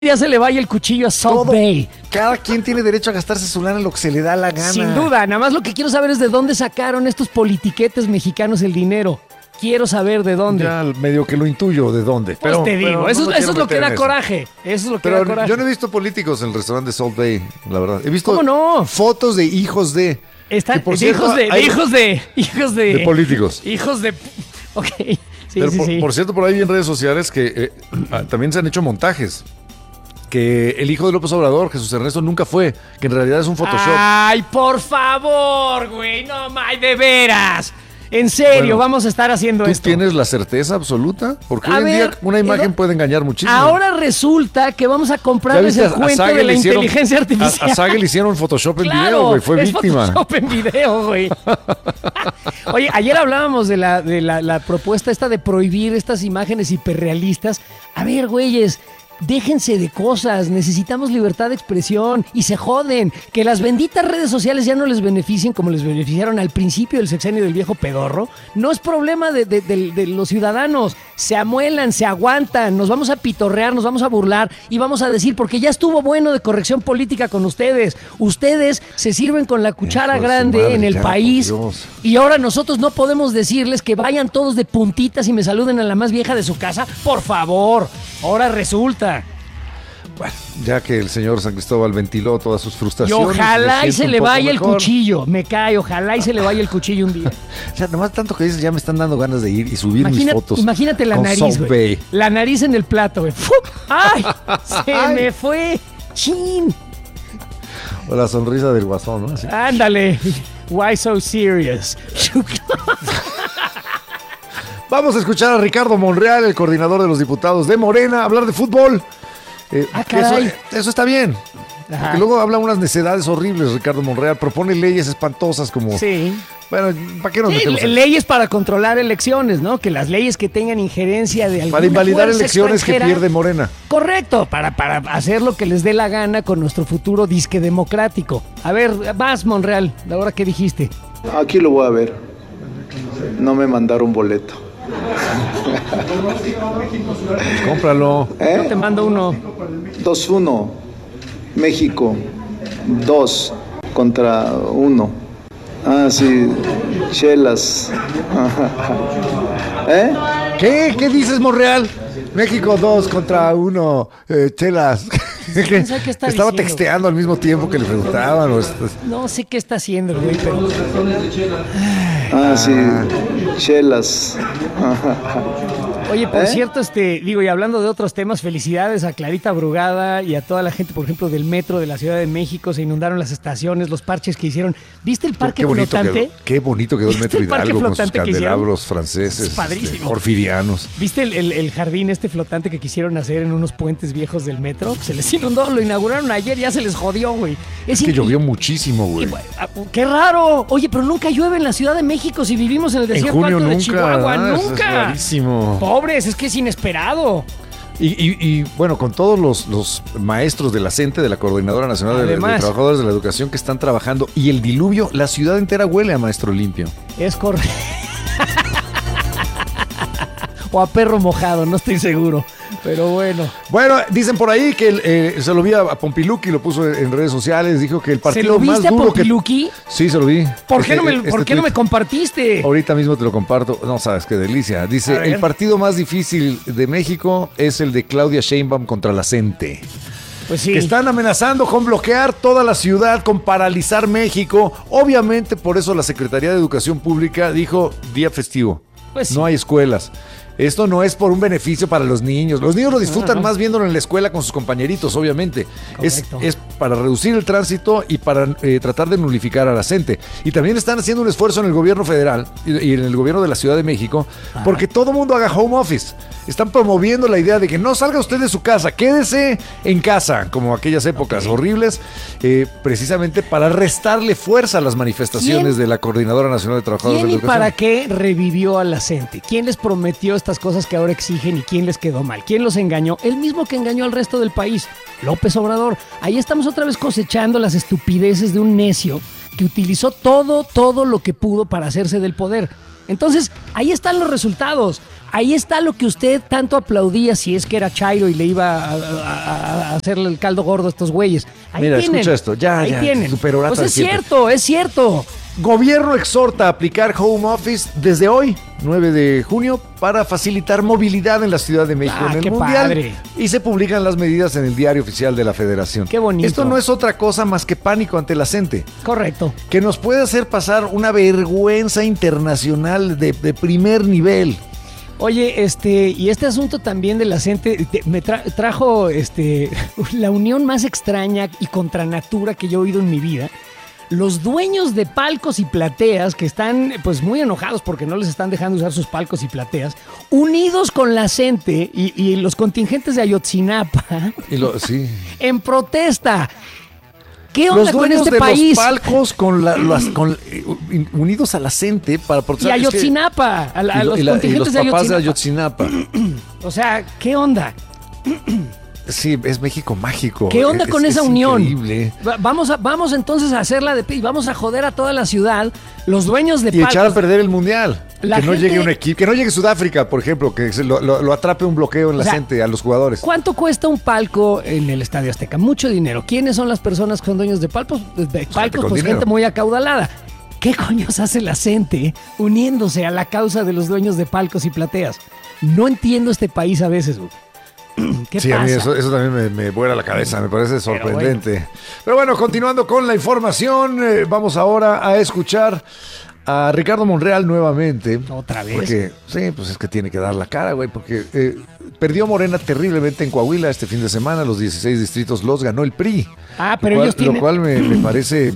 Ya se le vaya el cuchillo a Salt Bay. Cada quien tiene derecho a gastarse su lana en lo que se le da la gana. Sin duda, nada más lo que quiero saber es de dónde sacaron estos politiquetes mexicanos el dinero. Quiero saber de dónde. Ya medio que lo intuyo de dónde. Pues pero, te digo, eso es lo que da coraje. Eso es lo que da coraje. Yo no he visto políticos en el restaurante Salt Bay, la verdad. He visto ¿Cómo no? fotos de hijos de... Están cierto, hijos de políticos. Hijos de... Ok. Sí, pero sí. Por cierto, por ahí vi en redes sociales que también se han hecho montajes. Que el hijo de López Obrador, Jesús Ernesto, nunca fue. Que en realidad es un Photoshop. ¡Ay, por favor, güey! ¡No, de veras! En serio, vamos a estar haciendo esto. ¿Tú tienes la certeza absoluta? Porque hoy en día una imagen puede engañar muchísimo. Ahora resulta que vamos a comprarles el cuento de la inteligencia artificial. A Sague le hicieron Photoshop en claro, video, güey. Fue víctima. Photoshop en video, güey. Oye, ayer hablábamos de la propuesta esta de prohibir estas imágenes hiperrealistas. A ver, güeyes, déjense de cosas, necesitamos libertad de expresión y se joden. Que las benditas redes sociales ya no les beneficien como les beneficiaron al principio del sexenio del viejo pedorro. No es problema de los ciudadanos. Se amuelan, se aguantan, nos vamos a pitorrear, nos vamos a burlar y vamos a decir, porque ya estuvo bueno de corrección política con ustedes. Ustedes se sirven con la cuchara grande en el país y ahora nosotros no podemos decirles que vayan todos de puntitas y me saluden a la más vieja de su casa. Por favor, ahora resulta. Bueno, ya que el señor San Cristóbal ventiló todas sus frustraciones. Y ojalá y se le vaya el cuchillo. Me cae, ojalá y se le vaya el cuchillo un día. O sea, nomás tanto que dices, ya me están dando ganas de ir y subir mis fotos. Imagínate la nariz, güey. La nariz en el plato, güey. ¡Ay! Se me fue. ¡Chin! O la sonrisa del guasón, ¿no? Así. Ándale. Why so serious? Vamos a escuchar a Ricardo Monreal, el coordinador de los diputados de Morena, hablar de fútbol. Eso está bien. Porque luego habla unas necedades horribles, Ricardo Monreal. Propone leyes espantosas como... Sí. Bueno, ¿para qué nos metemos? Leyes para controlar elecciones, ¿no? Que las leyes que tengan injerencia de alguna para invalidar elecciones extranjera, que pierde Morena. Correcto, para hacer lo que les dé la gana con nuestro futuro disque democrático. A ver, vas, Monreal, ahora qué dijiste. Aquí lo voy a ver. No me mandaron boleto. Pues cómpralo. Yo te mando uno. 2-1. México. 2 contra 1. Ah, sí. Chelas. ¿Qué dices, Monreal? México 2 contra 1. Chelas. Estaba texteando al mismo tiempo que le preguntaban. No sé qué está haciendo el güey, pero... sí. Chelas. Oye, por cierto, y hablando de otros temas, felicidades a Clarita Brugada y a toda la gente, por ejemplo, del metro de la Ciudad de México. Se inundaron las estaciones, los parches que hicieron. ¿Viste el parque flotante? Qué bonito quedó el metro Hidalgo con sus candelabros franceses, padrísimo. Porfirianos. ¿Viste el jardín flotante que quisieron hacer en unos puentes viejos del metro? Se les inundó, lo inauguraron ayer, ya se les jodió, güey. Es que llovió muchísimo, güey. ¡Qué raro! Oye, pero nunca llueve en la Ciudad de México si vivimos en el desierto alto de Chihuahua. ¡Nunca! Es rarísimo. Pobres, es que es inesperado. Y bueno, con todos los maestros de la CENTE, de la Coordinadora Nacional de Trabajadores de la Educación que están trabajando, y el diluvio, la ciudad entera huele a maestro limpio. Es correcto. O a perro mojado, no estoy seguro. Pero bueno. Bueno, dicen por ahí que se lo vi a Pompiluki, lo puso en redes sociales, dijo que el partido más duro... ¿Se lo viste a Pompiluki? Sí, se lo vi. ¿Por qué no me compartiste? Ahorita mismo te lo comparto. No sabes qué delicia. Dice, el partido más difícil de México es el de Claudia Sheinbaum contra la CENTE. Pues sí. Que están amenazando con bloquear toda la ciudad, con paralizar México. Obviamente, por eso la Secretaría de Educación Pública dijo día festivo. Pues sí. No hay escuelas. Esto no es por un beneficio para los niños. Los niños lo disfrutan más viéndolo en la escuela con sus compañeritos, obviamente. Es para reducir el tránsito y para tratar de nulificar a la CENTE. Y también están haciendo un esfuerzo en el gobierno federal y en el gobierno de la Ciudad de México porque todo mundo haga home office. Están promoviendo la idea de que no salga usted de su casa, quédese en casa, como aquellas épocas horribles, precisamente para restarle fuerza a las manifestaciones de la Coordinadora Nacional de Trabajadores de la Educación. ¿Y para qué revivió a la CENTE? ¿Quién les prometió estas cosas que ahora exigen y quién les quedó mal? ¿Quién los engañó? El mismo que engañó al resto del país, López Obrador. Ahí estamos otra vez cosechando las estupideces de un necio que utilizó todo lo que pudo para hacerse del poder. Entonces, ahí están los resultados. Ahí está lo que usted tanto aplaudía si es que era Chairo y le iba a hacerle el caldo gordo a estos güeyes. Ahí Mira, tienen. escucha esto. Ya, Pues es cierto. Gobierno exhorta a aplicar home office desde hoy, 9 de junio, para facilitar movilidad en la Ciudad de México en el qué Mundial. padre. Y se publican las medidas en el Diario Oficial de la Federación. Qué bonito. Esto no es otra cosa más que pánico ante la gente. Correcto. Que nos puede hacer pasar una vergüenza internacional de primer nivel. Oye, y este asunto también de la gente me trajo la unión más extraña y contra natura que yo he oído en mi vida. Los dueños de palcos y plateas, que están pues muy enojados porque no les están dejando usar sus palcos y plateas, unidos con la gente y los contingentes de Ayotzinapa Sí. en protesta. ¿Qué onda los con este de país? Los palcos unidos a la gente para protestar. Y Ayotzinapa, a los contingentes y los papás de Ayotzinapa. O sea, ¿qué onda? Sí, es México mágico. ¿Qué onda con esa unión? Increíble. Vamos entonces a hacerla y vamos a joder a toda la ciudad, los dueños de y echar a perder el mundial. No llegue un equipo, que no llegue Sudáfrica, por ejemplo, que lo atrape un bloqueo en la gente, a los jugadores. ¿Cuánto cuesta un palco en el Estadio Azteca? Mucho dinero. ¿Quiénes son las personas que son dueños de palcos? Pues gente muy acaudalada. ¿Qué coños hace la gente uniéndose a la causa de los dueños de palcos y plateas? No entiendo este país a veces, güey. ¿Qué pasa? A mí eso también me vuela la cabeza, me parece sorprendente. Pero bueno, continuando con la información, vamos ahora a escuchar a Ricardo Monreal nuevamente. ¿Otra vez? Porque, sí, pues es que tiene que dar la cara, güey, porque perdió Morena terriblemente en Coahuila este fin de semana, los 16 distritos los ganó el PRI. Pero ellos tienen... Lo cual me parece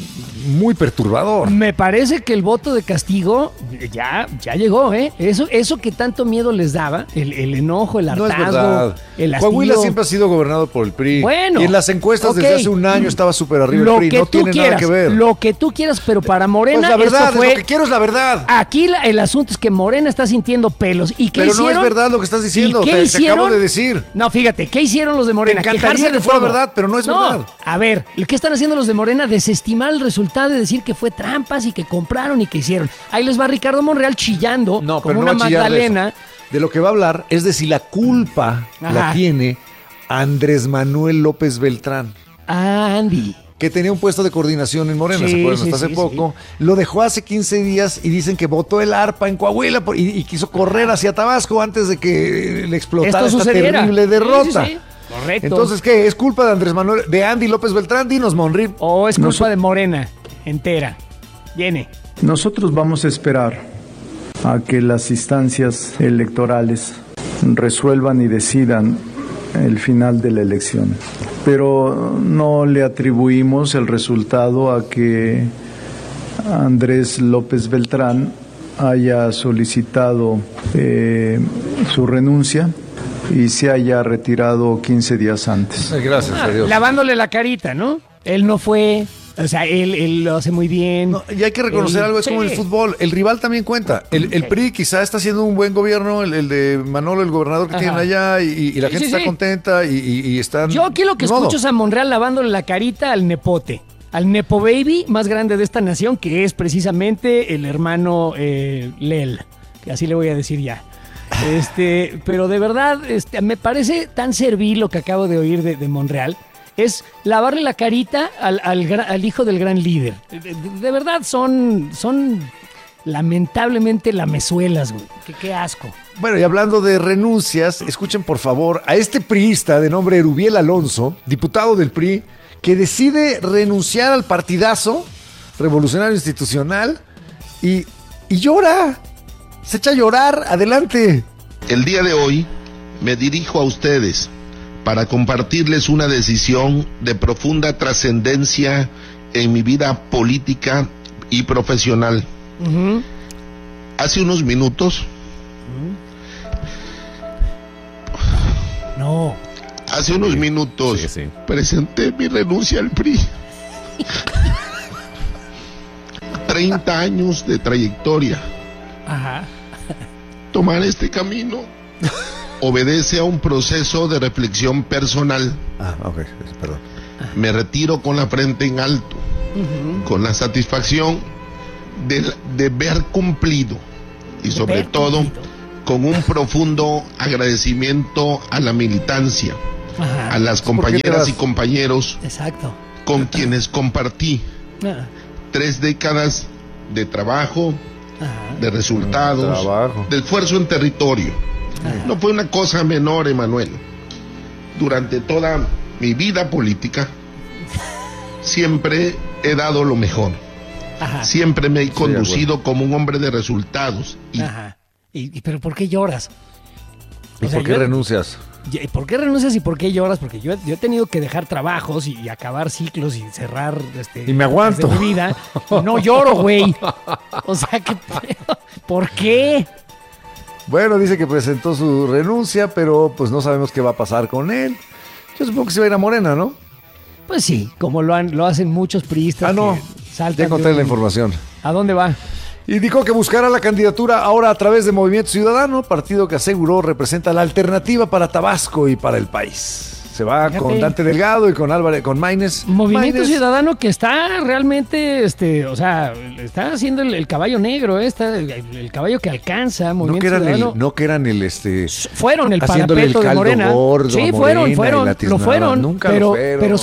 muy perturbador. Me parece que el voto de castigo ya llegó, ¿eh? Eso que tanto miedo les daba, el enojo, el hartazgo, no es verdad. El hastío. Coahuila siempre ha sido gobernado por el PRI. Bueno, y en las encuestas desde hace un año estaba súper arriba el PRI. No tiene nada que ver. Lo que tú quieras, pero para Morena pues la verdad, eso fue... lo que quiero es la verdad. Aquí el asunto es que Morena está sintiendo pelos. ¿Y qué hicieron? Pero no es verdad lo que estás diciendo. Te acabo de decir. No, fíjate, ¿qué hicieron los de Morena? Me encantaría que fuera verdad, pero no es verdad. A ver, ¿qué están haciendo los de Morena? Desestimar el resultado y decir que fue trampas y que compraron y que hicieron. Ahí les va Ricardo Monreal chillando como una Magdalena. De lo que va a hablar es de si la culpa la tiene Andrés Manuel López Beltrán. Andy. Que tenía un puesto de coordinación en Morena, ¿se acuerdan? Hasta hace poco. Lo dejó hace 15 días y dicen que botó el arpa en Coahuila y quiso correr hacia Tabasco antes de que le explotara esta terrible derrota. Correcto. Entonces, ¿qué? ¿Es culpa de Andy López Beltrán? Dinos, Monri. ¿O es culpa de Morena entera? Viene. Nosotros vamos a esperar a que las instancias electorales resuelvan y decidan el final de la elección. Pero no le atribuimos el resultado a que Andrés López Beltrán haya solicitado su renuncia y se haya retirado 15 días antes. Gracias a Dios. Lavándole la carita, ¿no? Él no fue... O sea, él lo hace muy bien. No, y hay que reconocer algo, es como el fútbol. El rival también cuenta. El PRI quizá está haciendo un buen gobierno, el de Manolo, el gobernador que tienen allá, y la gente está contenta y están... Yo aquí lo que escucho es a Monreal lavándole la carita al nepote, al nepo baby más grande de esta nación, que es precisamente el hermano Lel, que así le voy a decir ya. Pero de verdad, me parece tan servil lo que acabo de oír de Monreal. Es lavarle la carita al hijo del gran líder. De verdad son lamentablemente lamezuelas, güey. Qué asco. Bueno, y hablando de renuncias, escuchen por favor a este priista de nombre Erubiel Alonso, diputado del PRI, que decide renunciar al partidazo revolucionario institucional y llora. Se echa a llorar. Adelante. El día de hoy me dirijo a ustedes para compartirles una decisión de profunda trascendencia en mi vida política y profesional. Hace unos minutos... Hace unos minutos presenté mi renuncia al PRI. 30 años de trayectoria. Tomar este camino obedece a un proceso de reflexión personal. Perdón. Me retiro con la frente en alto, con la satisfacción de haber cumplido y sobre todo con un profundo agradecimiento a la militancia, a las compañeras y compañeros con quienes compartí 3 décadas de trabajo, de resultados, de esfuerzo en territorio. No fue una cosa menor, Emanuel. Durante toda mi vida política siempre he dado lo mejor. Siempre me he conducido como un hombre de resultados. ¿Pero por qué lloras? ¿Y por qué renuncias? ¿Por qué renuncias y por qué lloras? Porque yo he tenido que dejar trabajos y acabar ciclos y cerrar y me aguanto mi vida. No lloro, güey. O sea, ¿por qué? Bueno, dice que presentó su renuncia, pero pues no sabemos qué va a pasar con él. Yo supongo que se va a ir a Morena, ¿no? Pues sí, como lo hacen muchos priistas. No, ya encontré la información. ¿A dónde va? Indicó que buscará la candidatura ahora a través de Movimiento Ciudadano, partido que aseguró representa la alternativa para Tabasco y para el país. Se va con Dante Delgado y con Álvarez, con Maínez. Movimiento Ciudadano que está realmente, está haciendo el caballo negro, está el caballo que alcanza. Movimiento Ciudadano. No que eran fueron el parapeto de Morena. Gordo, sí, lo fueron, pero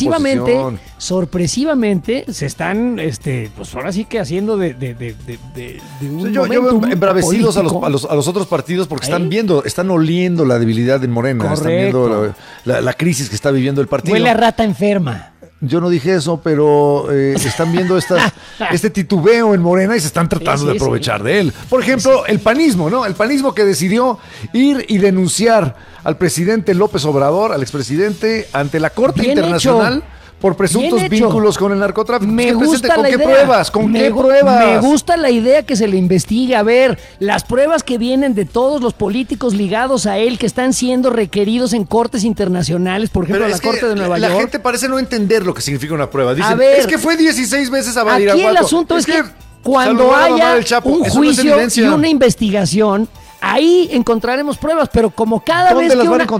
sorpresivamente se están, pues ahora sí que haciendo de un yo veo embravecidos a los otros partidos porque están oliendo la debilidad de Morena. Correcto. Están viendo la crisis que está viviendo el partido. Huele a rata enferma. Yo no dije eso, pero están viendo este titubeo en Morena y se están tratando de aprovechar de él. Por ejemplo, el panismo, ¿no? El panismo que decidió ir y denunciar al presidente López Obrador, al expresidente, ante la Corte Internacional por presuntos vínculos con el narcotráfico. Me gusta ¿Con la qué idea. pruebas? ¿Con qué pruebas? Me gusta la idea que se le investigue. A ver, las pruebas que vienen de todos los políticos ligados a él que están siendo requeridos en cortes internacionales, por ejemplo, la Corte de Nueva York. La gente parece no entender lo que significa una prueba. Dicen, a ver, es que fue 16 veces a Badiraguato. Aquí el asunto es que cuando haya un juicio y una investigación, ahí encontraremos pruebas, pero como cada vez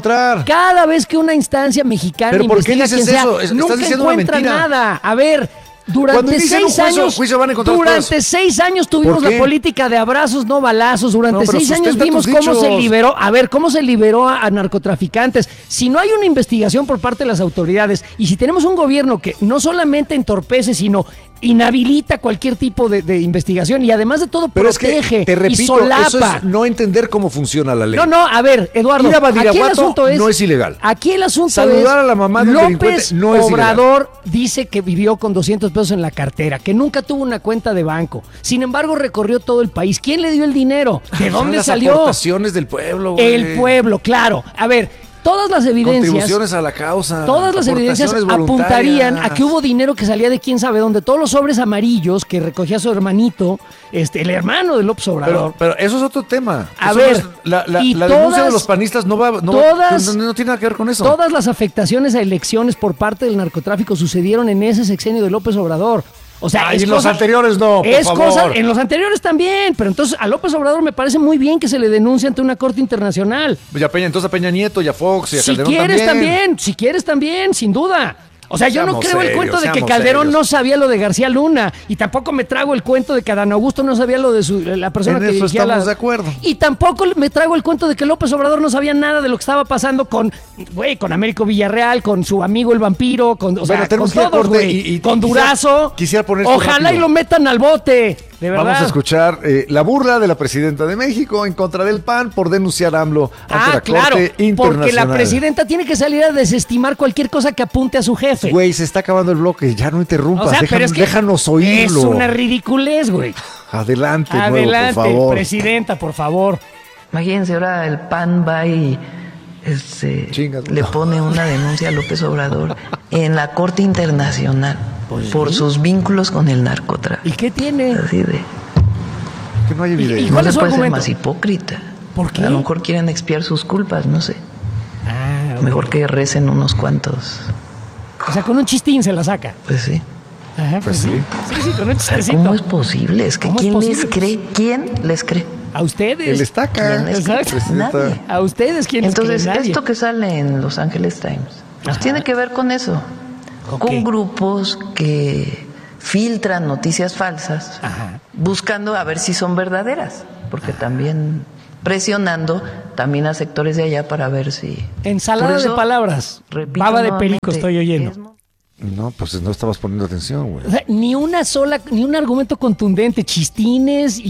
que una instancia mexicana investiga quien sea, nunca encuentra nada. A ver, durante 6 años, durante 6 años tuvimos la política de abrazos, no balazos. Durante 6 años vimos cómo se liberó. A ver, cómo se liberó a narcotraficantes. Si no hay una investigación por parte de las autoridades y si tenemos un gobierno que no solamente entorpece, sino inhabilita cualquier tipo de investigación y además de todo protege, te repito, y solapa. Eso es no entender cómo funciona la ley. No, a ver, Eduardo, aquí el asunto es, no es ilegal. Aquí el asunto saludar a la mamá de un López no es Obrador ilegal. Dice que vivió con 200 pesos en la cartera, que nunca tuvo una cuenta de banco. Sin embargo, recorrió todo el país. ¿Quién le dio el dinero? ¿De dónde salió? Las aportaciones del pueblo, güey. El pueblo, claro. A ver, todas las evidencias, contribuciones a la causa, todas las evidencias apuntarían a que hubo dinero que salía de quién sabe dónde. Todos los sobres amarillos que recogía su hermanito, el hermano de López Obrador. Pero eso es otro tema. A ver, la denuncia de los panistas no tiene nada que ver con eso. Todas las afectaciones a elecciones por parte del narcotráfico sucedieron en ese sexenio de López Obrador. O sea, en los anteriores no, por favor. En los anteriores también, pero entonces a López Obrador me parece muy bien que se le denuncie ante una corte internacional. Pues entonces a Peña Nieto y a Fox y a Calderón si quieres también, sin duda. O sea, yo no creo el cuento de que Calderón no sabía lo de García Luna y tampoco me trago el cuento de que Adán Augusto no sabía lo de la persona que dirigía estamos de acuerdo. Y tampoco me trago el cuento de que López Obrador no sabía nada de lo que estaba pasando con Américo Villarreal, con su amigo el vampiro, con todos, güey, con Durazo. Quisiera poner ojalá y lo metan al bote. De verdad. Vamos a escuchar la burla de la presidenta de México en contra del PAN por denunciar a AMLO ante la Corte Internacional. Porque la presidenta tiene que salir a desestimar cualquier cosa que apunte a su jefe. Güey, se está acabando el bloque, ya no interrumpas, déjanos oírlo. Es una ridiculez, güey. Adelante, por favor. Presidenta, por favor. Imagínense, ahora el PAN va y le pone una denuncia a López Obrador en la Corte Internacional por sus vínculos con el narcotráfico. ¿Y qué tiene? Así de... Que no hay evidencia. ¿Y cuál es su argumento? Ser más hipócrita. ¿Por qué? A lo mejor quieren expiar sus culpas, no sé. Okay. Mejor que recen unos cuantos. O sea, con un chistín se la saca. Pues sí. Ajá, pues sí. Sí, con un chistecito. ¿Cómo es posible? Es que ¿quién les cree? ¿Quién les cree? A ustedes. Él está acá. Nadie. A ustedes, ¿quién les cree? Entonces, esto que sale en Los Angeles Times, pues tiene que ver con eso. Con grupos que filtran noticias falsas buscando a ver si son verdaderas. porque también presionando también a sectores de allá para ver si... Ensalada de palabras, baba de perico estoy oyendo. No, pues no estabas poniendo atención, güey. O sea, ni un argumento contundente, chistines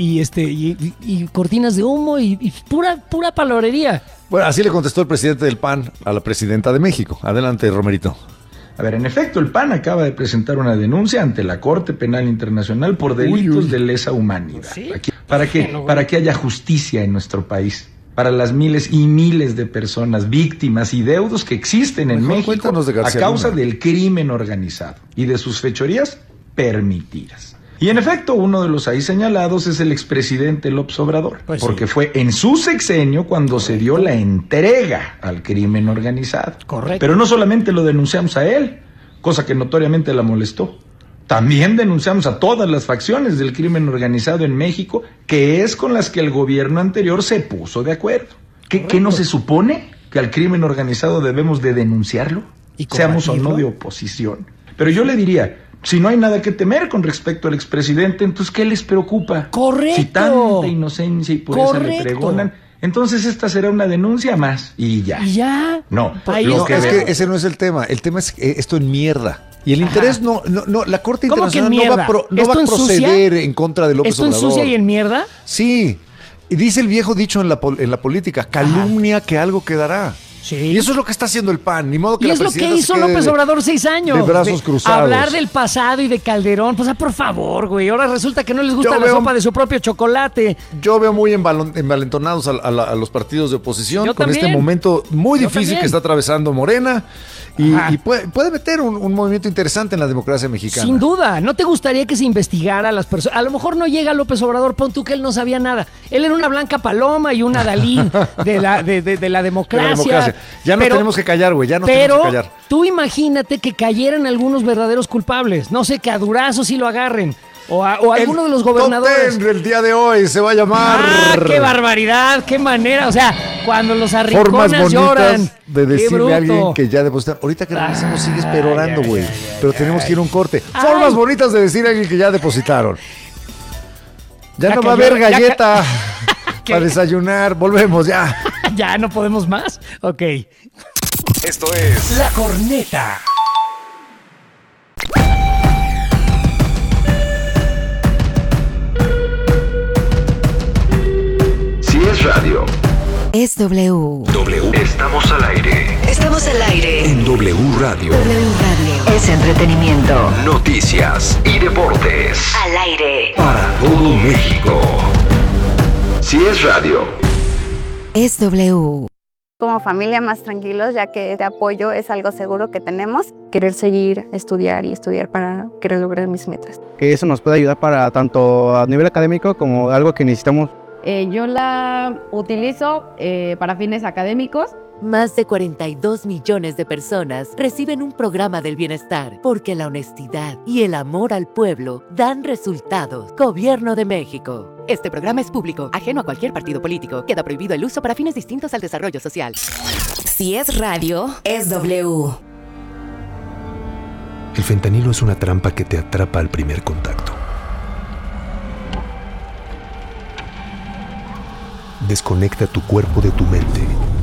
y cortinas de humo y pura palabrería. Bueno, así le contestó el presidente del PAN a la presidenta de México. Adelante, Romerito. A ver, en efecto, el PAN acaba de presentar una denuncia ante la Corte Penal Internacional por delitos de lesa humanidad. ¿Sí? Para que haya justicia en nuestro país. Para las miles y miles de personas, víctimas y deudos que existen en México a causa del crimen organizado y de sus fechorías permitidas. Y en efecto, uno de los ahí señalados es el expresidente López Obrador, porque fue en su sexenio cuando se dio la entrega al crimen organizado. Correcto. Pero no solamente lo denunciamos a él, cosa que notoriamente la molestó. También denunciamos a todas las facciones del crimen organizado en México, que es con las que el gobierno anterior se puso de acuerdo. ¿Qué no se supone? ¿Que al crimen organizado debemos de denunciarlo? Seamos o no de oposición. Pero yo le diría, si no hay nada que temer con respecto al expresidente, entonces ¿qué les preocupa? Correcto. Si tanta inocencia y pureza le pregonan, entonces esta será una denuncia más y ya. ¿Y ya? No, es que ese no es el tema. El tema es esto en mierda. Y el interés no, la Corte Internacional no va a proceder en contra de López Obrador. ¿Esto ensucia y en mierda? Sí. Y dice el viejo dicho en la política, calumnia que algo quedará. Sí. Y eso es lo que está haciendo el PAN. Ni modo que y es lo que hizo López Obrador 6 años. De brazos cruzados. Hablar del pasado y de Calderón. Pues por favor, güey. Ahora resulta que no les gusta sopa de su propio chocolate. Yo veo muy envalentonados a los partidos de oposición con también. Este momento muy difícil que está atravesando Morena. Y puede meter un movimiento interesante en la democracia mexicana. Sin duda. ¿No te gustaría que se investigara a las personas? A lo mejor no llega López Obrador, pon tú que él no sabía nada. Él era una blanca paloma y una Dalí de la democracia. Ya no tenemos que callar, güey. Ya no tenemos que callar. Pero tú imagínate que cayeran algunos verdaderos culpables. No sé, que a Durazo sí lo agarren. O alguno de los gobernadores. El día de hoy se va a llamar. ¡Ah, qué barbaridad! ¡Qué manera! O sea, cuando los arrinconas lloran. De decirle a alguien que ya depositaron. Ahorita que regresemos sigues perorando, güey. Pero tenemos que ir a un corte. Formas bonitas de decirle a alguien que ya depositaron. Ya no va a haber galleta para desayunar. Volvemos ya. ¿Ya no podemos más? Ok. Esto es La Corneta. Si es radio, es W. Estamos al aire. Estamos al aire. En W Radio. W Radio. Es entretenimiento. Noticias y deportes. Al aire. Para todo México. Si es radio, es W. Como familia más tranquilos, ya que este apoyo es algo seguro que tenemos. Querer seguir, estudiar para querer lograr mis metas. Que eso nos puede ayudar para tanto a nivel académico como algo que necesitamos. Yo la utilizo para fines académicos. Más de 42 millones de personas reciben un programa del bienestar porque la honestidad y el amor al pueblo dan resultados. Gobierno de México. Este programa es público, ajeno a cualquier partido político. Queda prohibido el uso para fines distintos al desarrollo social. Si es radio, es W. El fentanilo es una trampa que te atrapa al primer contacto. Desconecta tu cuerpo de tu mente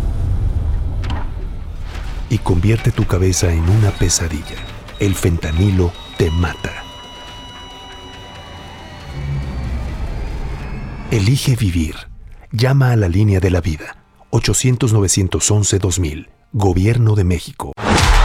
y convierte tu cabeza en una pesadilla. El fentanilo te mata. Elige vivir. Llama a la línea de la vida. 800-911-2000. Gobierno de México.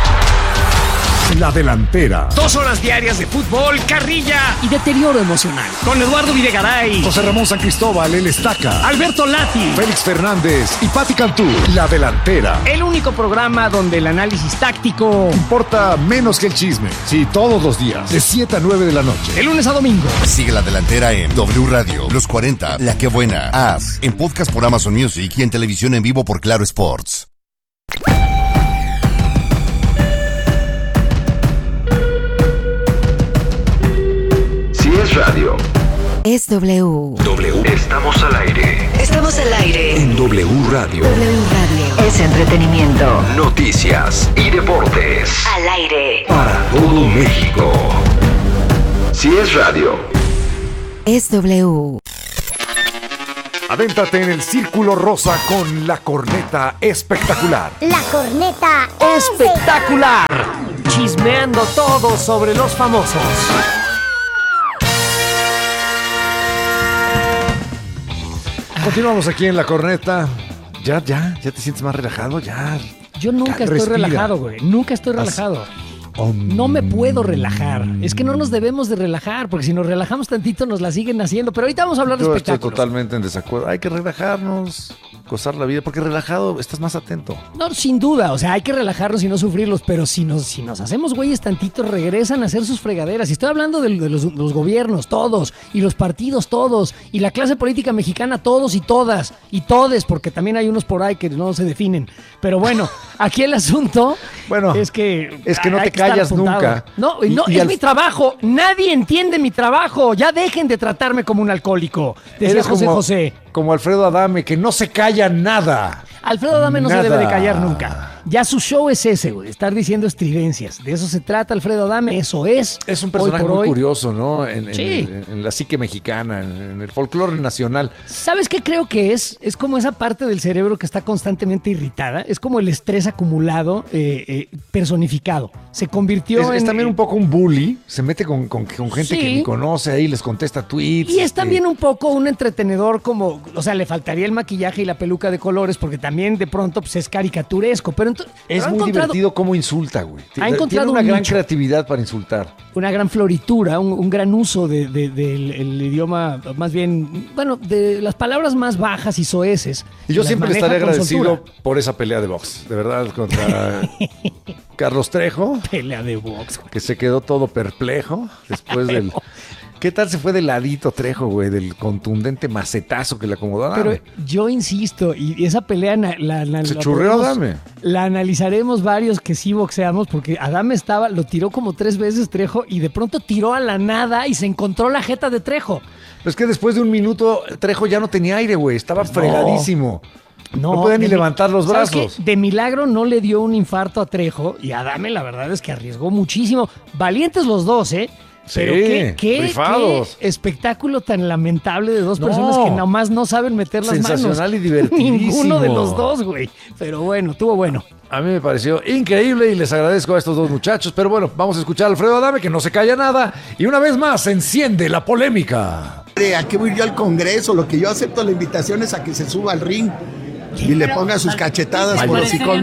La Delantera. 2 horas diarias de fútbol, carrilla y deterioro emocional. Con Eduardo Videgaray, José Ramón San Cristóbal, el Estaca, Alberto Lati, Félix Fernández y Pati Cantú. La Delantera. El único programa donde el análisis táctico importa menos que el chisme. Sí, todos los días, de 7 a 9 de la noche. De lunes a domingo. Sigue La Delantera en W Radio, Los 40, La Que Buena, As, en podcast por Amazon Music y en televisión en vivo por Claro Sports. es radio, es W. Estamos al aire. Estamos al aire. En W Radio. W Radio. Es entretenimiento. Noticias y deportes. Al aire. Para todo México. Si es radio, es W. Adéntrate en el Círculo Rosa con la corneta espectacular. La corneta espectacular. Chismeando todo sobre los famosos. Continuamos aquí en la corneta. Ya te sientes más relajado, ya. Yo nunca estoy relajado, güey. Nunca estoy relajado. No me puedo relajar. Es que no nos debemos de relajar, porque si nos relajamos tantito nos la siguen haciendo. Pero ahorita vamos a hablar de espectáculos. Estoy totalmente en desacuerdo. Hay que relajarnos, gozar la vida, porque relajado estás más atento. No, sin duda. O sea, hay que relajarnos y no sufrirlos, pero si nos hacemos güeyes tantito, regresan a hacer sus fregaderas. Y estoy hablando de los gobiernos, todos, y los partidos, todos, y la clase política mexicana, todos y todas, y todes, porque también hay unos por ahí que no se definen. Pero bueno, aquí el asunto es que no te callas nunca. No, es mi trabajo. Nadie entiende mi trabajo. Ya dejen de tratarme como un alcohólico. Decía José. Como Alfredo Adame, que no se calla nada. Alfredo Adame no se debe de callar nunca. Ya su show es ese, güey, estar diciendo estridencias. De eso se trata Alfredo Adame, eso es. Es un personaje muy curioso, ¿no? En la psique mexicana, en el folclore nacional. ¿Sabes qué creo que es? Es como esa parte del cerebro que está constantemente irritada. Es como el estrés acumulado, personificado. Se convirtió es también un poco un bully. Se mete con gente que ni conoce ahí, les contesta tweets. Y es también un poco un entretenedor como... O sea, le faltaría el maquillaje y la peluca de colores porque también de pronto pues, es caricaturesco. Pero es muy divertido cómo insulta, güey. Tiene una gran creatividad para insultar. Una gran floritura, un gran uso del idioma, más bien, bueno, de las palabras más bajas y soeces. Y yo siempre estaré agradecido por esa pelea de box, de verdad, contra Carlos Trejo. Pelea de box. Que se quedó todo perplejo después del... ¿Qué tal se fue de ladito Trejo, güey? Del contundente macetazo que le acomodó a Adame. Pero yo insisto, y esa pelea se churreó Adame. La analizaremos varios que sí boxeamos, porque Adame lo tiró como 3 veces Trejo y de pronto tiró a la nada y se encontró la jeta de Trejo. Pero es que después de un minuto Trejo ya no tenía aire, güey. Estaba fregadísimo. No podía ni levantar los brazos. De milagro no le dio un infarto a Trejo y Adame la verdad es que arriesgó muchísimo. Valientes los dos, ¿eh? Pero qué espectáculo tan lamentable de dos personas que nomás no saben meter las manos. Sensacional y divertidísimo. Ninguno de los dos, güey. Pero bueno, estuvo bueno. A mí me pareció increíble y les agradezco a estos dos muchachos. Pero bueno, vamos a escuchar a Alfredo Adame, que no se calla nada. Y una vez más se enciende la polémica. ¿A qué voy yo al Congreso? Lo que yo acepto la invitación es a que se suba al ring y le ponga sus cachetadas por hocicón.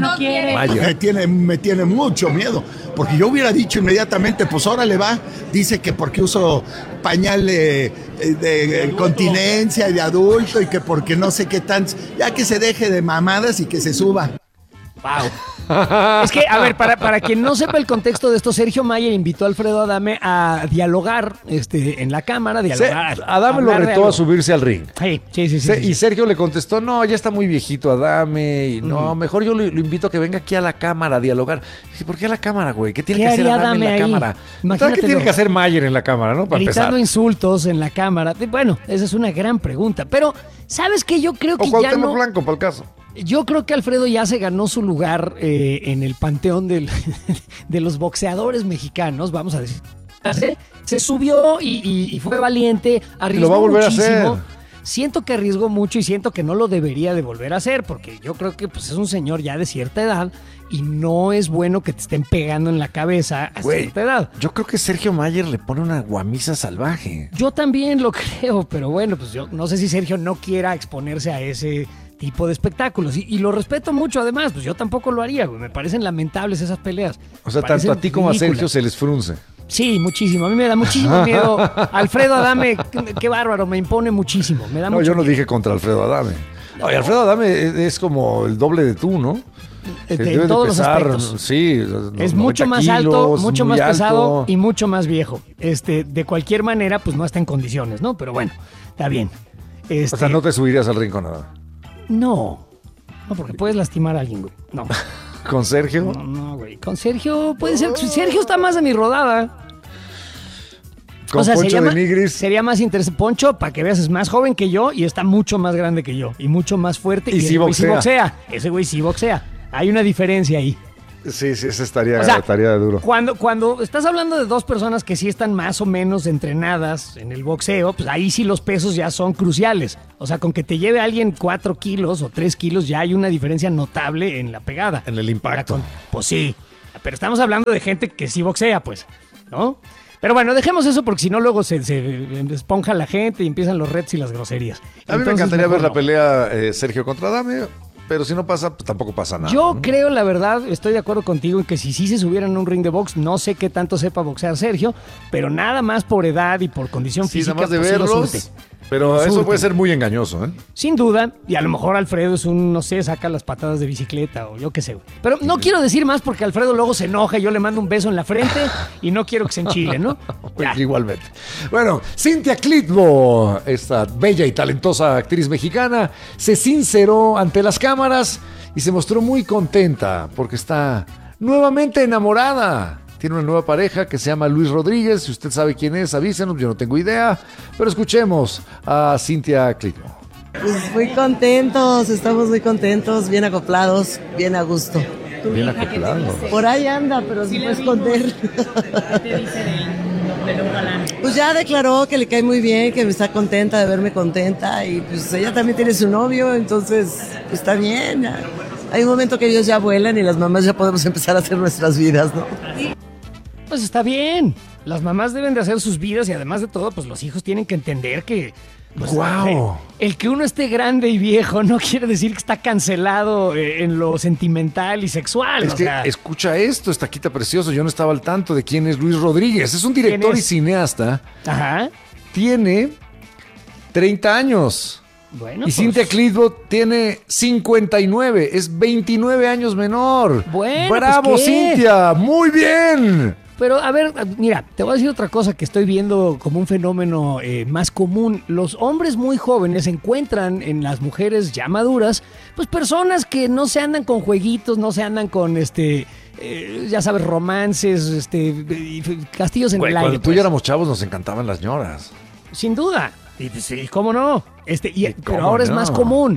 Me tiene mucho miedo, porque yo hubiera dicho inmediatamente, pues órale va, dice que porque uso pañal de continencia y de adulto y que porque no sé qué tan, ya que se deje de mamadas y que se suba. Wow. Es que, a ver, para quien no sepa el contexto de esto, Sergio Mayer invitó a Alfredo Adame a dialogar en la cámara. Adame lo retó a subirse al ring. Sí. Y Sergio le contestó, no, ya está muy viejito Adame, y no, mejor yo lo invito a que venga aquí a la cámara a dialogar. Dije, ¿por qué a la cámara, güey? ¿Qué tiene que hacer Adame en la cámara? ¿Qué tiene que hacer Mayer en la cámara, no? Para gritando insultos en la cámara. Bueno, esa es una gran pregunta. Pero, ¿sabes qué? Yo creo que ya no... Blanco, para el caso. Yo creo que Alfredo ya se ganó su lugar en el panteón de los boxeadores mexicanos, vamos a decir. Se subió y fue valiente, arriesgó lo va a volver muchísimo. A hacer. Siento que arriesgó mucho y siento que no lo debería de volver a hacer, porque yo creo que pues, es un señor ya de cierta edad y no es bueno que te estén pegando en la cabeza a cierta edad. Yo creo que Sergio Mayer le pone una guamisa salvaje. Yo también lo creo, pero bueno, pues yo no sé si Sergio no quiera exponerse a ese tipo de espectáculos y lo respeto mucho. Además, pues yo tampoco lo haría, güey. Me parecen lamentables esas peleas. O sea, tanto a ti como a Sergio se les frunce. Sí, muchísimo. A mí me da muchísimo miedo. Alfredo Adame, qué bárbaro, me impone muchísimo. Me da mucho yo no miedo. dije contra Alfredo Adame. Oye, Alfredo Adame es como el doble de tú, ¿no? En todos los aspectos. Sí, es mucho más alto, mucho más pesado y mucho más viejo. De cualquier manera, pues no está en condiciones, ¿no? Pero bueno, está bien. O sea, no te subirías al ring con nada. No, porque puedes lastimar a alguien, güey. No. ¿Con Sergio? No, güey. Con Sergio puede ser. Sergio está más de mi rodada. Con Poncho de Nigris. Sería más interesante. Poncho, para que veas, es más joven que yo y está mucho más grande que yo. Y mucho más fuerte. Y sí boxea. Ese güey sí boxea. Hay una diferencia ahí. Sí, esa estaría duro. Cuando estás hablando de dos personas que sí están más o menos entrenadas en el boxeo, pues ahí sí los pesos ya son cruciales. O sea, con que te lleve alguien 4 kilos o 3 kilos ya hay una diferencia notable en la pegada. En el impacto. Pues sí, pero estamos hablando de gente que sí boxea, pues, ¿no? Pero bueno, dejemos eso porque si no luego se esponja la gente y empiezan los retos y las groserías. A mí me encantaría ver la pelea Sergio contra Adame. Pero si no pasa, pues tampoco pasa nada. Yo creo, la verdad, estoy de acuerdo contigo en que si sí se subieran en un ring de box, no sé qué tanto sepa boxear Sergio, pero nada más por edad y por condición física. Nada más de verlos, pero eso puede ser muy engañoso, ¿eh? Sin duda, y a lo mejor Alfredo es no sé, saca las patadas de bicicleta o yo qué sé. Pero no quiero decir más porque Alfredo luego se enoja y yo le mando un beso en la frente y no quiero que se enchile, ¿no? Igualmente. Bueno, Cynthia Clitbo, esta bella y talentosa actriz mexicana, se sinceró ante las cámaras y se mostró muy contenta porque está nuevamente enamorada. Tiene una nueva pareja que se llama Luis Rodríguez. Si usted sabe quién es, avísenos, yo no tengo idea. Pero escuchemos a Cynthia Clitbo. Pues muy contentos, estamos muy contentos, bien acoplados, bien a gusto. Bien acoplados. Por ahí anda, pero se puede esconder. ¿Qué te dice del nuevo galán? Pues ya declaró que le cae muy bien, que está contenta de verme contenta. Y pues ella también tiene su novio, entonces pues está bien. Ya. Hay un momento que ellos ya vuelan y las mamás ya podemos empezar a hacer nuestras vidas, ¿no? Pues está bien. Las mamás deben de hacer sus vidas y además de todo, pues los hijos tienen que entender que... Pues, ¡Guau! El que uno esté grande y viejo no quiere decir que está cancelado en lo sentimental y sexual. Es que, escucha esto, estaquita precioso. Yo no estaba al tanto de quién es Luis Rodríguez. Es un director y cineasta. Ajá. Tiene 30 años. Bueno, y Cynthia Clitbo tiene 59, es 29 años menor. Bueno, ¡bravo, pues, Cynthia! ¡Muy bien! Pero a ver, mira, te voy a decir otra cosa que estoy viendo como un fenómeno más común. Los hombres muy jóvenes encuentran en las mujeres ya maduras, pues personas que no se andan con jueguitos, no se andan con ya sabes, romances, castillos en el aire. Cuando tú y yo éramos chavos nos encantaban las ñoras. Sin duda. Y sí, ¿cómo no? Pero ahora es más común,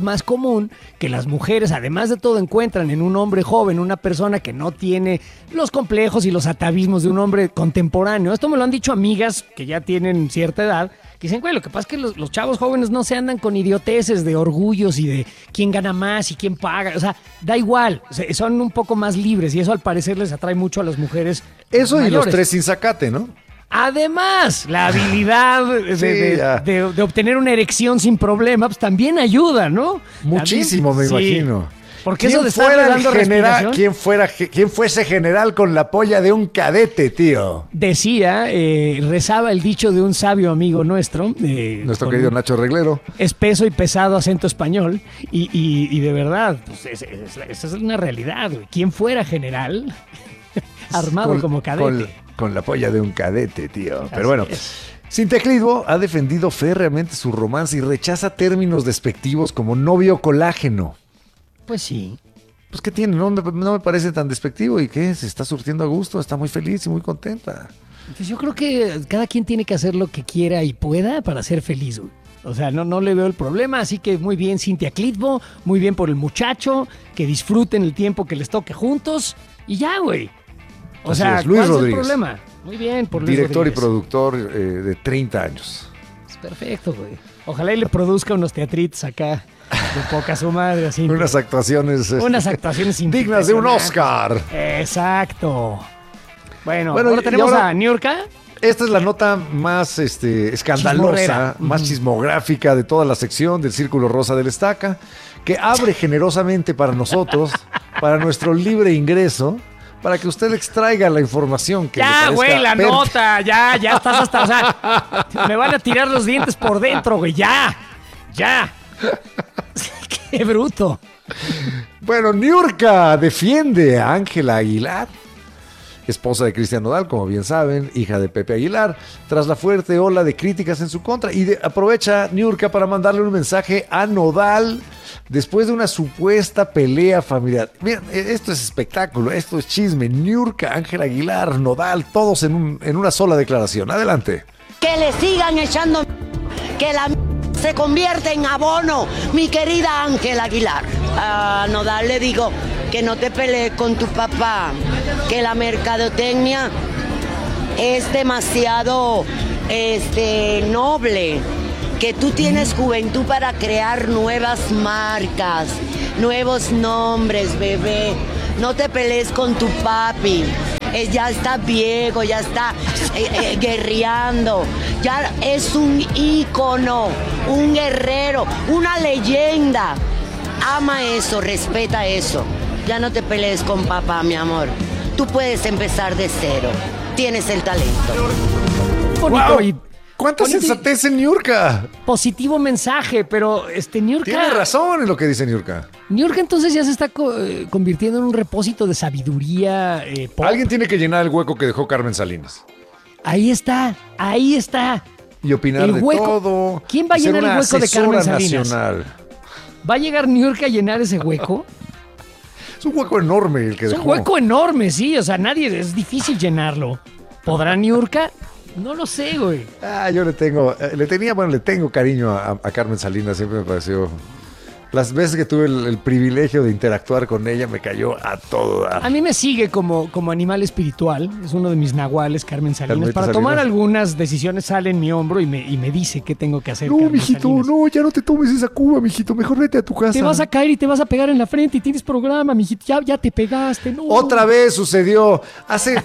que las mujeres, además de todo, encuentran en un hombre joven una persona que no tiene los complejos y los atavismos de un hombre contemporáneo. Esto me lo han dicho amigas que ya tienen cierta edad, que dicen, güey, lo que pasa es que los chavos jóvenes no se andan con idioteces de orgullos y de quién gana más y quién paga. O sea, da igual, son un poco más libres y eso al parecer les atrae mucho a las mujeres Eso mayores. Y los 3 sin zacate, ¿no? Además, la habilidad de obtener una erección sin problema, pues también ayuda, ¿no? Muchísimo, me imagino. Porque eso de estar dando respiración. ¿Quién fuese general con la polla de un cadete, tío? Decía, rezaba el dicho de un sabio amigo nuestro. Nuestro querido Nacho Reglero. Espeso y pesado acento español. Y de verdad, pues, esa es una realidad, güey. ¿Quién fuera general armado como cadete? Con la polla de un cadete, tío. Pero bueno, Cynthia Clitbo ha defendido férreamente su romance y rechaza términos despectivos como novio colágeno. Pues sí. Pues ¿qué tiene? No me parece tan despectivo. ¿Y qué? Se está surtiendo a gusto, está muy feliz y muy contenta. Pues yo creo que cada quien tiene que hacer lo que quiera y pueda para ser feliz, güey. O sea, no le veo el problema, así que muy bien Cynthia Clitbo, muy bien por el muchacho, que disfruten el tiempo que les toque juntos y ya, güey. O sea, Luis ¿cuál Rodríguez. Es el problema? Muy bien por Luis Director Rodríguez. y productor de 30 años. Es perfecto, güey. Ojalá y le produzca unos teatritos acá de poca su madre. Así. Unas actuaciones dignas de un Oscar. Exacto. Bueno, ahora tenemos a Niurka. Esta es la nota más escandalosa, más chismográfica de toda la sección del Círculo Rosa del Estaca, que abre generosamente para nosotros, para nuestro libre ingreso, para que usted extraiga la información que ya, güey, la nota, ya estás hasta, o sea, me van a tirar los dientes por dentro, güey, ya. Qué bruto. Bueno, Niurka defiende a Ángela Aguilar, esposa de Cristian Nodal, como bien saben, hija de Pepe Aguilar, tras la fuerte ola de críticas en su contra. Y aprovecha Niurka para mandarle un mensaje a Nodal después de una supuesta pelea familiar. Miren, esto es espectáculo, esto es chisme. Niurka, Ángela Aguilar, Nodal, todos en una sola declaración. Adelante. Que le sigan echando, que la se convierte en abono, mi querida Ángela Aguilar. A Nodal le digo, que no te pelees con tu papá, que la mercadotecnia es demasiado noble, que tú tienes juventud para crear nuevas marcas, nuevos nombres, bebé. No te pelees con tu papi. Ya está viejo, ya está guerreando. Ya es un ícono, un guerrero, una leyenda. Ama eso, respeta eso. Ya no te pelees con papá, mi amor. Tú puedes empezar de cero. Tienes el talento. Wow. ¿Cuánta sensatez en Niurka? Positivo mensaje, pero Niurka... Tiene razón en lo que dice Niurka. Niurka entonces ya se está convirtiendo en un repósito de sabiduría pop. Alguien tiene que llenar el hueco que dejó Carmen Salinas. Ahí está. Y opinar el de hueco. todo. ¿Quién va a llenar el hueco de Carmen Salinas? Nacional. ¿Va a llegar Niurka a llenar ese hueco? Es un hueco enorme el que dejó. Es un hueco enorme, sí. O sea, es difícil llenarlo. ¿Podrá Niurka? No lo sé, güey. Yo le tengo cariño a Carmen Salinas, siempre me pareció. Las veces que tuve el privilegio de interactuar con ella, me cayó a todo dar. A mí me sigue como animal espiritual, es uno de mis nahuales, Carmen Salinas. Para tomar algunas decisiones sale en mi hombro y me dice qué tengo que hacer. No, Carmen mijito, Salinas. no, ya no te tomes esa cuba, mijito, mejor vete a tu casa. Te vas a caer y te vas a pegar en la frente y tienes programa, mijito, ya te pegaste. No. Otra vez sucedió, hace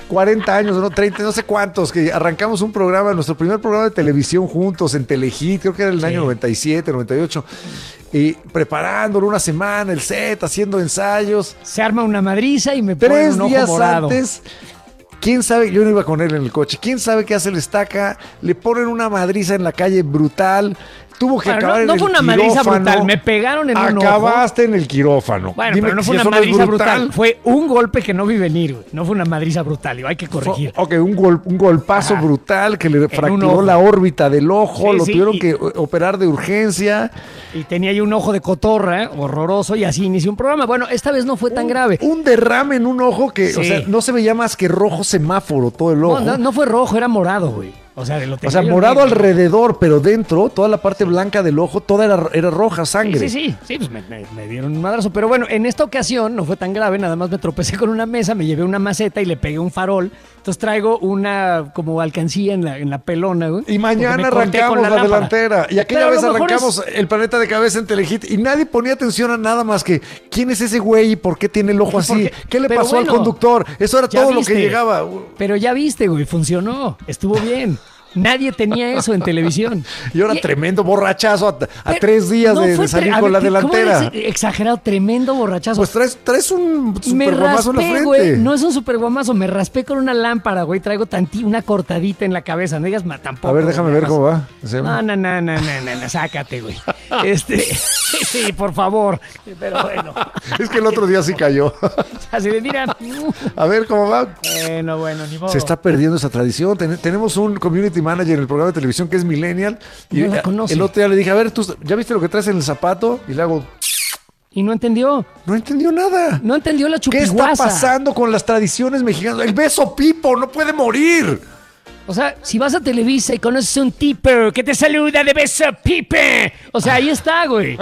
40 años, no 30, no sé cuántos, que arrancamos un programa, nuestro primer programa de televisión juntos en Telehit, creo que era el año 97, 98, y preparándolo una semana, el set, haciendo ensayos. Se arma una madriza y me pone un ojo morado. 3 días antes, quién sabe, yo no iba con él en el coche, quién sabe qué hace el Estaca, le ponen una madriza en la calle brutal. Tuvo que acabar en el quirófano. No fue una madriza brutal, me pegaron en un ojo. Acabaste en el quirófano. Bueno, pero no fue una madriza brutal. Fue un golpe que no vi venir, güey. No fue una madriza brutal, hay que corregir. Un golpazo brutal que le fracturó la órbita del ojo, lo tuvieron que operar de urgencia. Y tenía ahí un ojo de cotorra, horroroso, y así inició un programa. Bueno, esta vez no fue tan grave. Un derrame en un ojo que, o sea, no se veía más que rojo semáforo todo el ojo. No fue rojo, era morado, güey. O sea, morado alrededor, pero dentro, toda la parte blanca del ojo, toda era roja, sangre. Sí, pues me dieron un madrazo. Pero bueno, en esta ocasión no fue tan grave, nada más me tropecé con una mesa, me llevé una maceta y le pegué un farol. Entonces traigo una como alcancía en la pelona, güey. Y mañana arrancamos la delantera. Y aquella vez arrancamos el Planeta de Cabeza en Telehit y nadie ponía atención a nada más que ¿quién es ese güey y por qué tiene el ojo así? ¿Qué le pasó al conductor? Eso era todo lo que llegaba. Pero ya viste, güey, funcionó. Estuvo bien. Nadie tenía eso en televisión. Y ahora tremendo borrachazo a 3 días de salir con la delantera. Exagerado, tremendo borrachazo. Pues traes un superguamazo en la frente. Güey, no es un superguamazo, me raspé con una lámpara, güey. Traigo una cortadita en la cabeza. No digas tampoco. A ver, déjame ver cómo va. No, sácate, güey. Sí, por favor. Pero bueno. Es que el otro día sí cayó. Así de, mira. A ver cómo va. Bueno, ni modo. Se está perdiendo esa tradición. Tenemos un community manager en el programa de televisión que es millennial. Y el otro día le dije, a ver, ¿tú ya viste lo que traes en el zapato? Y le hago... Y no entendió. No entendió nada. No entendió la chupiguasa. ¿Qué está pasando con las tradiciones mexicanas? El beso pipo no puede morir. O sea, si vas a Televisa y conoces un tipo que te saluda de beso pipe. O sea, ahí está, güey.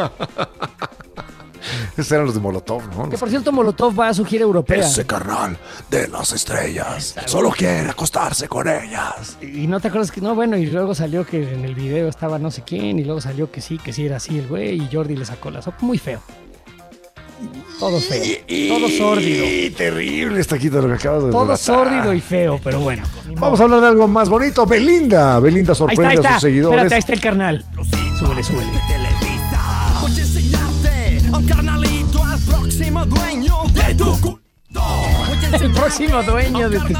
Esos eran los de Molotov, ¿no? Que por cierto, Molotov va a su gira europea. Ese carnal de las estrellas solo quiere acostarse con ellas. Y no te acuerdas que no, bueno, y luego salió que en el video estaba no sé quién, y luego salió que sí era así el güey, y Jordi le sacó la sopa. Muy feo. Todo feo. Todo sórdido. Terrible está aquí todo lo que acabas de todo relatar. Sórdido y feo, pero bueno. Vamos a hablar de algo más bonito. Belinda sorprende ahí está. A sus seguidores. Espérate, ahí está el carnal. Súbele. Voy a enseñarte a un carnalito al próximo dueño de tu El próximo dueño de tu